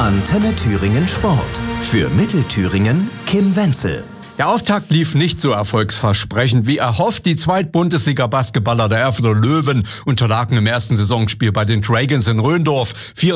Antenne Thüringen Sport. Für Mittelthüringen Kim Wenzel. Der Auftakt lief nicht so erfolgsversprechend wie erhofft. Die Zweitbundesliga-Basketballer der Erfurter Löwen unterlagen im ersten Saisonspiel bei den Dragons in Röndorf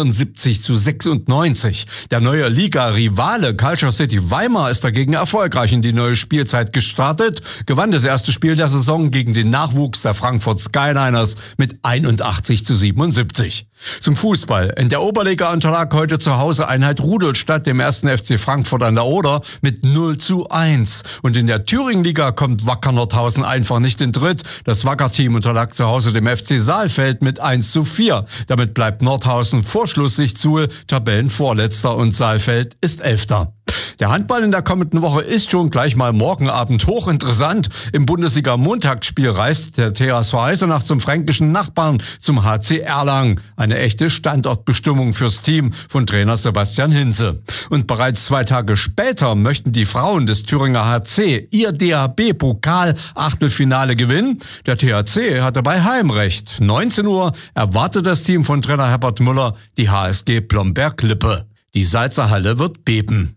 74-96. Der neue Liga-Rivale Culture City Weimar ist dagegen erfolgreich in die neue Spielzeit gestartet, gewann das erste Spiel der Saison gegen den Nachwuchs der Frankfurt Skyliners mit 81-77. Zum Fußball. In der Oberliga unterlag heute zu Hause Einheit Rudolstadt dem 1. FC Frankfurt an der Oder mit 0-1. Und in der Thüringenliga kommt Wacker Nordhausen einfach nicht in Tritt. Das Wacker-Team unterlag zu Hause dem FC Saalfeld mit 1-4. Damit bleibt Nordhausen vor Schluss Suhl Tabellenvorletzter und Saalfeld ist 11. Der Handball in der kommenden Woche ist schon gleich mal morgen Abend hochinteressant. Im Bundesliga-Montagsspiel reist der THSV Eisenach zum fränkischen Nachbarn, zum HC Erlangen. Eine echte Standortbestimmung fürs Team von Trainer Sebastian Hinze. Und bereits 2 Tage später möchten die Frauen des Thüringer HC ihr DHB-Pokal-Achtelfinale gewinnen. Der THC hat dabei Heimrecht. 19 Uhr erwartet das Team von Trainer Herbert Müller die HSG Blomberg-Lippe. Die Salzer Halle wird beben.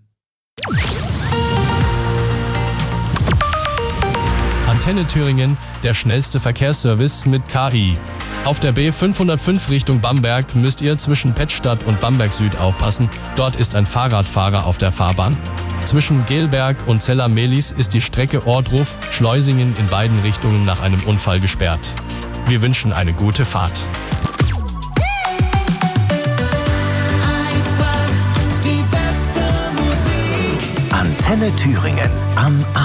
Antenne Thüringen, der schnellste Verkehrsservice mit KI. Auf der B505 Richtung Bamberg müsst ihr zwischen Pettstadt und Bamberg Süd aufpassen. Dort ist ein Fahrradfahrer auf der Fahrbahn. Zwischen Gelberg und Zella-Mehlis ist die Strecke Ohrdruf-Schleusingen in beiden Richtungen nach einem Unfall gesperrt. Wir wünschen eine gute Fahrt. Antenne Thüringen am